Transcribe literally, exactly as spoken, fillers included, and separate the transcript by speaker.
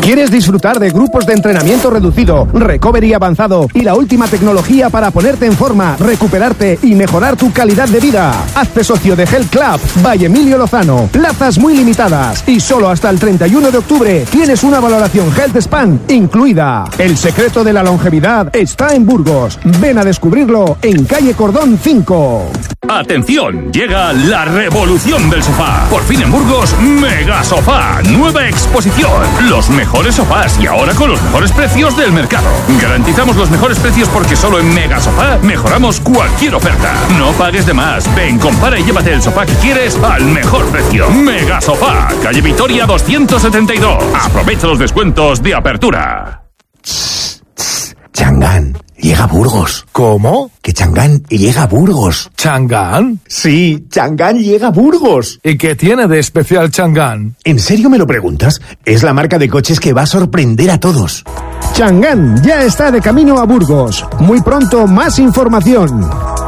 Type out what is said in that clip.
Speaker 1: ¿Quieres disfrutar de grupos de entrenamiento reducido, recovery avanzado y la última tecnología para ponerte en forma, recuperarte y mejorar tu calidad de vida? Hazte socio de Health Club by Emilio Lozano. Plazas muy limitadas y solo hasta el treinta y uno de octubre tienes una valoración Health Span incluida. El secreto de la longevidad está en Burgos. Ven a descubrirlo en calle Cordón cinco.
Speaker 2: ¡Atención! Llega la revolución del sofá. Por fin en Burgos, Mega Sofá. Nueva exposición. Los mejores sofás y ahora con los mejores precios del mercado. Garantizamos los mejores precios porque solo en Mega Sofá mejoramos cualquier oferta. No pagues de más. Ven, compara y llévate el sofá que quieres al mejor precio. Mega Sofá. Calle Vitoria doscientos setenta y dos. Aprovecha los descuentos de apertura.
Speaker 3: Changán, llega a Burgos.
Speaker 4: ¿Cómo?
Speaker 3: Que Changán llega a Burgos.
Speaker 4: ¿Changán?
Speaker 3: Sí, Changán llega a Burgos.
Speaker 4: ¿Y qué tiene de especial Changán?
Speaker 3: ¿En serio me lo preguntas? Es la marca de coches que va a sorprender a todos.
Speaker 1: Changán ya está de camino a Burgos. Muy pronto más información.